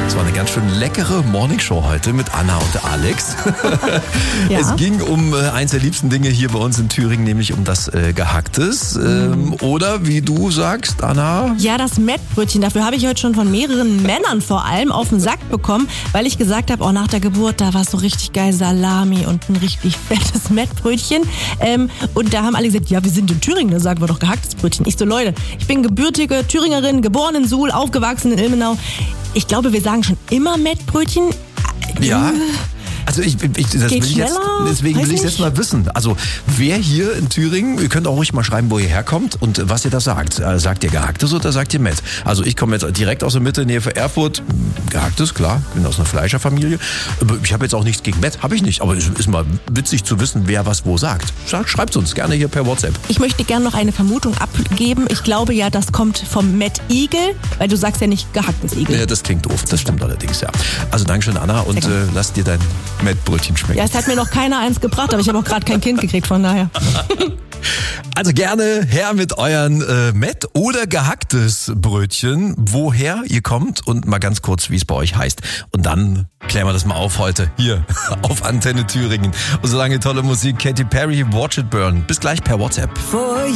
Es war eine ganz schön leckere Morningshow heute mit Anna und Alex. Ja. Es ging um eins der liebsten Dinge hier bei uns in Thüringen, nämlich um das Gehacktes. Oder wie du sagst, Anna? Ja, das Mettbrötchen. Dafür habe ich heute schon von mehreren Männern vor allem auf den Sack bekommen, weil ich gesagt habe, nach der Geburt, da war es so richtig geil Salami und ein richtig fettes Mettbrötchen. Und da haben alle gesagt, ja, wir sind in Thüringen, da sagen wir doch gehacktes Brötchen. Ich so, Leute, ich bin gebürtige Thüringerin, geboren in Suhl, aufgewachsen in Ilmenau. Ich glaube, wir sagen schon immer Mettbrötchen. Ja. Also das will ich jetzt, deswegen will ich jetzt mal wissen. Also wer hier in Thüringen, ihr könnt auch ruhig mal schreiben, wo ihr herkommt und was ihr da sagt. Sagt ihr Gehacktes oder sagt ihr Mett? Also ich komme jetzt direkt aus der Mitte, Nähe von Erfurt. Gehacktes, klar, bin aus einer Fleischerfamilie. Ich habe jetzt auch nichts gegen Mett, habe ich nicht. Aber es ist mal witzig zu wissen, wer was wo sagt. Schreibt uns gerne hier per WhatsApp. Ich möchte gerne noch eine Vermutung abgeben. Ich glaube ja, das kommt vom Mettigel, weil du sagst ja nicht gehacktes Igel. Ja, das klingt doof, das stimmt allerdings, ja. Also Dankeschön, Anna, und lass dir dein Mettbrötchen schmecken. Ja, es hat mir noch keiner eins gebracht, aber ich habe auch gerade kein Kind gekriegt, von daher. Also gerne her mit euren Mett- oder gehacktes Brötchen, woher ihr kommt und mal ganz kurz, wie es bei euch heißt. Und dann klären wir das mal auf heute hier auf Antenne Thüringen. Und solange tolle Musik, Katy Perry, Watch It Burn. Bis gleich per WhatsApp.